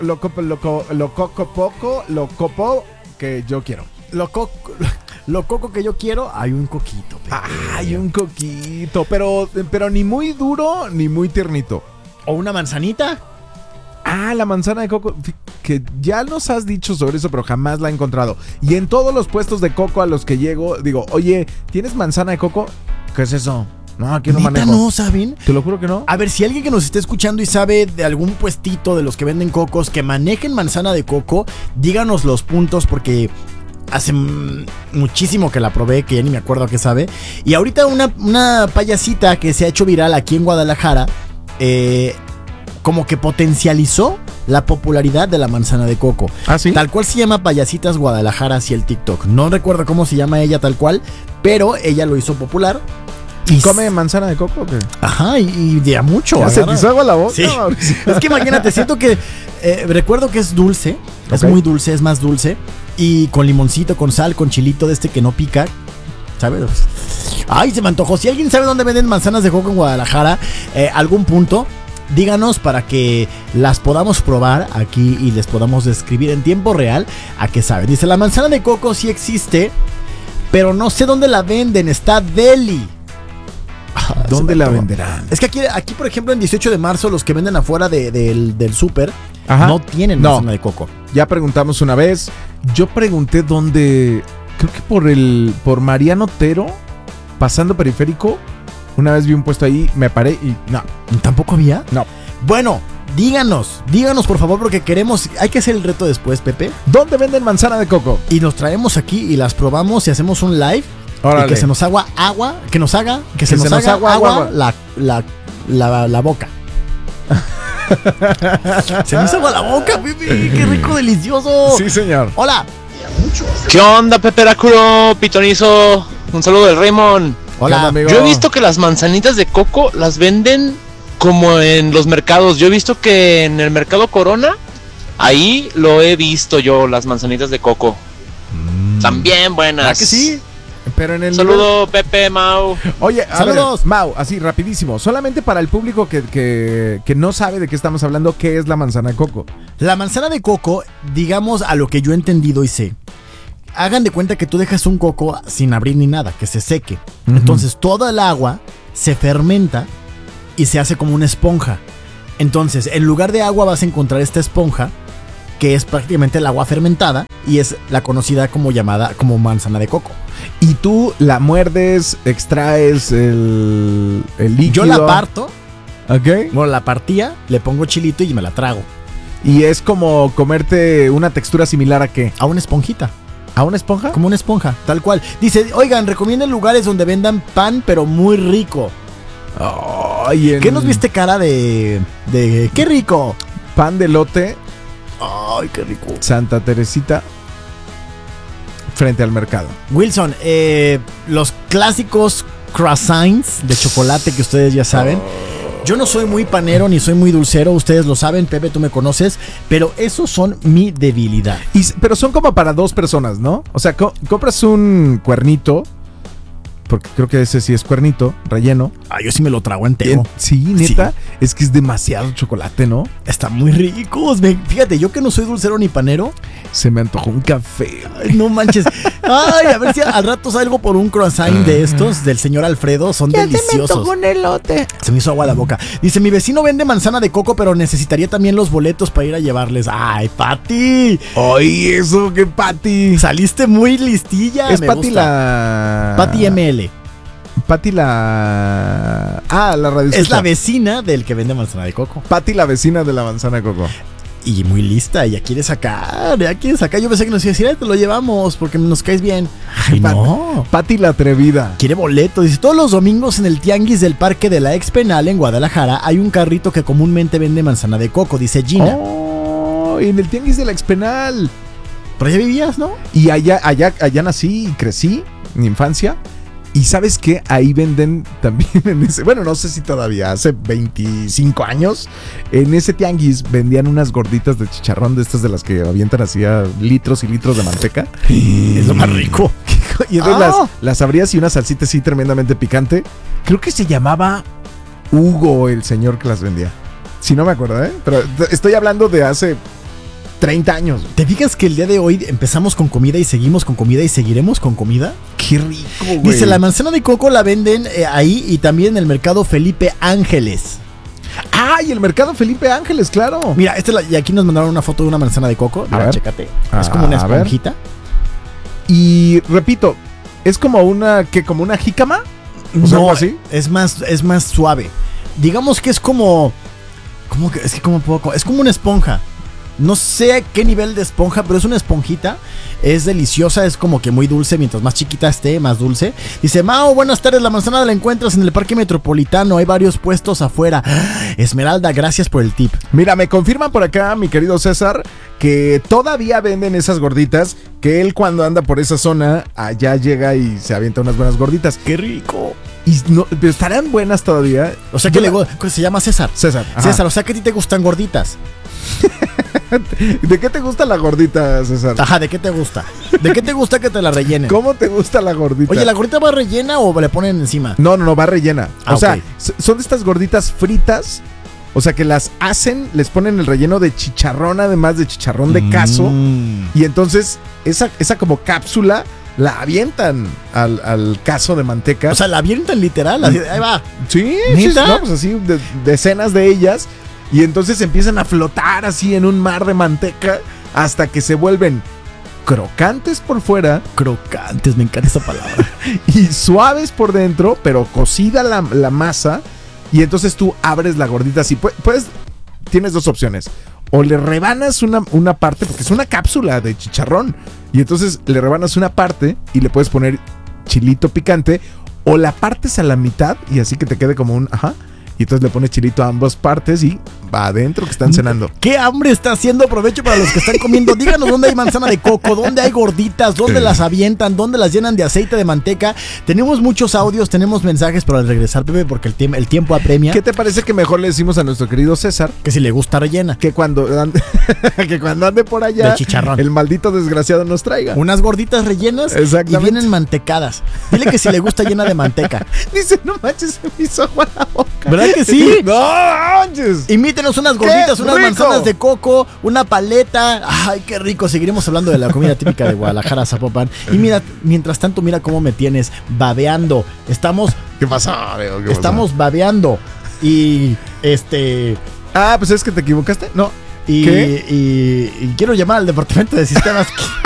lo copo que yo quiero. Lo coco que yo quiero, hay un coquito. Hay un coquito, pero ni muy duro ni muy tiernito. ¿O una manzanita? La manzana de coco, que ya nos has dicho sobre eso, pero jamás la he encontrado. Y en todos los puestos de coco a los que llego, digo, oye, ¿tienes manzana de coco? ¿Qué es eso? No, aquí no manejo. ¿No saben? Te lo juro que no. A ver, si alguien que nos esté escuchando y sabe de algún puestito de los que venden cocos que manejen manzana de coco, díganos los puntos porque hace muchísimo que la probé, que ya ni me acuerdo a qué sabe. Y ahorita una payasita que se ha hecho viral aquí en Guadalajara, como que potencializó la popularidad de la manzana de coco. ¿Ah, sí? Tal cual se llama Payasitas Guadalajara hacia el TikTok. No recuerdo cómo se llama ella tal cual, pero ella lo hizo popular. ¿Y come manzana de coco o qué? Ajá, y de a mucho. ¿Ya se te hizo agua la boca? Sí. Es que imagínate, siento que recuerdo que es dulce, es muy dulce, es más dulce. Y con limoncito, con sal, con chilito de este que no pica, ¿sabes? Ay, se me antojó. Si alguien sabe dónde venden manzanas de coco en Guadalajara, algún punto, díganos para que las podamos probar aquí y les podamos describir en tiempo real a qué sabe. Dice, la manzana de coco sí existe, pero no sé dónde la venden, está deli. ¿Dónde la venderán? Es que aquí, por ejemplo, en 18 de marzo, los que venden afuera del súper no tienen manzana de coco. Ya preguntamos una vez. Yo pregunté dónde. Creo que por Mariano Otero, pasando periférico. Una vez vi un puesto ahí, me paré y no. ¿Tampoco había? No. Bueno, díganos por favor, porque queremos. Hay que hacer el reto después, Pepe. ¿Dónde venden manzana de coco? Y nos traemos aquí y las probamos y hacemos un live. Órale. Y que se nos haga agua, que se nos haga agua la boca. Se me hizo agua la boca, Pepe. Qué rico, delicioso. Sí, señor. Hola. ¿Qué onda, Pepe Ráculo, Pitonizo? Un saludo del Raymond. Hola, amigo. Yo he visto que las manzanitas de coco las venden como en los mercados. Yo he visto que en el mercado Corona, ahí lo he visto yo, las manzanitas de coco. También buenas. ¿Ah, que sí? Pero en el Saludo, Pepe, Mau. Oye, saludos. Ver, Mau, así rapidísimo. Solamente para el público que no sabe de qué estamos hablando, ¿qué es la manzana de coco? La manzana de coco, digamos a lo que yo he entendido y sé. Hagan de cuenta que tú dejas un coco sin abrir ni nada, que se seque. Entonces toda el agua se fermenta y se hace como una esponja. Entonces, en lugar de agua vas a encontrar esta esponja, que es prácticamente el agua fermentada y es la conocida como llamada como manzana de coco. Y tú la muerdes, extraes el líquido. Yo la parto. Ok. Bueno, la partía, le pongo chilito y me la trago. Y es como comerte una textura similar a ¿qué? A una esponjita. ¿A una esponja? Como una esponja, tal cual. Dice, oigan, recomienden lugares donde vendan pan, pero muy rico. ¿Qué nos viste cara de qué rico? Pan de elote. Ay, qué rico. Santa Teresita. Frente al mercado. Wilson, los clásicos croissants de chocolate que ustedes ya saben. Yo no soy muy panero ni soy muy dulcero, ustedes lo saben, Pepe, tú me conoces, pero esos son mi debilidad. Pero son como para dos personas, ¿no? O sea, compras un cuernito, porque creo que ese sí es cuernito, relleno. Yo sí me lo trago entero. Sí, neta, Sí. es que es demasiado chocolate, ¿no? Está muy ricos. Fíjate, yo que no soy dulcero ni panero. Se me antojó un café. Ay, no manches. Ay, a ver si al rato salgo por un croissant de estos del señor Alfredo. Son deliciosos. Se me antojó un elote. Se me hizo agua la boca. Dice, mi vecino vende manzana de coco, pero necesitaría también los boletos para ir a llevarles. ¡Ay, Pati! ¡Ay, eso! ¡Qué Pati! Saliste muy listilla. Es me Pati gusta. la... Pati ML. Pati la... la radio. Es la vecina del que vende manzana de coco. Pati la vecina de la manzana de coco. Y muy lista, ya quiere sacar. Yo pensé que nos iba a decir, te lo llevamos porque nos caes bien. Ay, no. Pati la atrevida. Quiere boleto. Dice, todos los domingos en el tianguis del Parque de la Ex Penal en Guadalajara hay un carrito que comúnmente vende manzana de coco, dice Gina. Oh, en el tianguis de la Ex Penal. Pero allá vivías, ¿no? Y allá nací y crecí, mi infancia. Y ¿sabes qué? Ahí venden también en ese... Bueno, no sé si todavía, hace 25 años, en ese tianguis vendían unas gorditas de chicharrón de estas de las que avientan así a litros y litros de manteca. Es lo más rico. Y entonces las abrías y una salsita así tremendamente picante. Creo que se llamaba Hugo el señor que las vendía. Si no me acuerdo, ¿eh? Pero estoy hablando de hace 30 años. ¿Te fijas que el día de hoy empezamos con comida y seguimos con comida y seguiremos con comida? Qué rico, güey. Dice, la manzana de coco la venden ahí y también en el mercado Felipe Ángeles. Ah, y el mercado Felipe Ángeles, claro. Mira, y aquí nos mandaron una foto de una manzana de coco. Mira, ver. chécate. Es como una A ver. esponjita. Y repito, es como una jícama. O sea, No, algo así. es más suave. Digamos que es como... Es como una esponja. No sé qué nivel de esponja, pero es una esponjita. Es deliciosa, es como que muy dulce. Mientras más chiquita esté, más dulce. Dice, Mao, buenas tardes. La manzana la encuentras en el Parque Metropolitano. Hay varios puestos afuera. Esmeralda, gracias por el tip. Mira, me confirman por acá, mi querido César, que todavía venden esas gorditas. Que él cuando anda por esa zona, allá llega y se avienta unas buenas gorditas. ¡Qué rico! Y no, pero estarán buenas todavía. O sea que se llama César. César. Ajá. César, o sea que a ti te gustan gorditas. ¿De qué te gusta la gordita, César? Ajá, ¿de qué te gusta? ¿De qué te gusta que te la rellenen? ¿Cómo te gusta la gordita? Oye, ¿la gordita va rellena o le ponen encima? No, va rellena. Ah, o sea, ok. son de estas gorditas fritas. O sea, que las hacen, les ponen el relleno de chicharrón, además de chicharrón de queso. Y entonces, esa como cápsula la avientan al caso de manteca. O sea, la avientan literal. Así, ahí va. Sí, ¿Neta? no, pues así, decenas de ellas. Y entonces empiezan a flotar así en un mar de manteca hasta que se vuelven crocantes por fuera Crocantes, me encanta esa palabra. y suaves por dentro, pero cocida la masa. Y entonces tú abres la gordita así. Tienes dos opciones. O le rebanas una parte, porque es una cápsula de chicharrón. Y entonces le rebanas una parte y le puedes poner chilito picante. O la partes a la mitad y así que te quede como un... Ajá. Y entonces le pones chilito a ambas partes y va adentro que están cenando. ¿Qué hambre está haciendo? Provecho para los que están comiendo. Díganos dónde hay manzana de coco, dónde hay gorditas, dónde las avientan, dónde las llenan de aceite de manteca. Tenemos muchos audios, tenemos mensajes, pero al regresar, Pepe, porque el tiempo apremia. ¿Qué te parece que mejor le decimos a nuestro querido César Que si le gusta rellena. que cuando ande por allá, De chicharrón. el maldito desgraciado nos traiga? Unas gorditas rellenas y Exactamente. vienen mantecadas. Dile que si le gusta llena de manteca. Dice, no manches, se me hizo agua la boca. ¿Verdad que sí? ¡No manches! Imítenos unas gorditas, ¡Qué unas rico! manzanas de coco, una paleta. Ay, qué rico. Seguiremos hablando de la comida típica de Guadalajara, Zapopan. Y mira, mientras tanto, mira cómo me tienes babeando. Estamos ¿Qué pasó, amigo? ¿Qué pasó? babeando. Y Ah, pues es que te equivocaste. No. y, ¿Qué? y quiero llamar al departamento de sistemas.